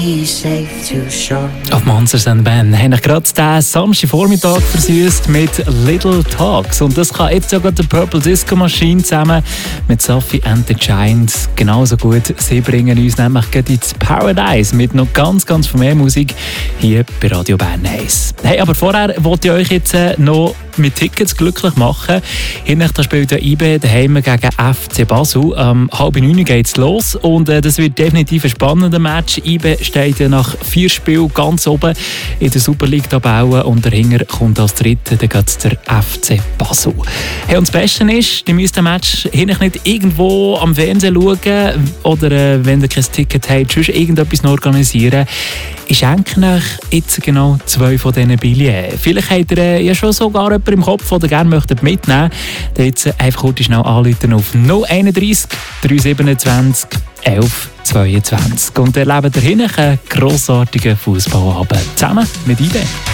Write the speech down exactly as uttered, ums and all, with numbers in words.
Auf Monsters and Ben haben ich gerade den Samstagvormittag versüßt mit Little Talks. Und das kann jetzt sogar die Purple Disco Machine zusammen mit Sophie and the Giants genauso gut. Sie bringen uns nämlich gerade ins Paradise mit noch ganz, ganz viel mehr Musik hier bei Radio Bern eins. Hey, aber vorher wollte ich euch jetzt noch mit Tickets glücklich machen. Hinten da spielt der I B daheim gegen F C Basel. Um halb neun geht es los und äh, das wird definitiv ein spannender Match. I B steht ja nach vier Spielen ganz oben in der Super League-Tabelle und dahinter kommt als Dritter dann geht's der F C Basel. Hey, und das Beste ist, ihr müsst den Match hinten nicht irgendwo am Fernsehen schauen oder äh, wenn ihr kein Ticket habt, sonst irgendetwas noch organisieren. Ich schenke euch jetzt genau zwei von diesen Billionen. Vielleicht habt ihr äh, ja schon sogar jemanden im Kopf, oder gerne möchtet mitnehmen. Dann jetzt äh, einfach kurz schnell anrufen auf null eins drei drei siebenundzwanzig elf zweiundzwanzig und erlebt ihr hinten einen grossartigen Fußballabend zusammen mit I B.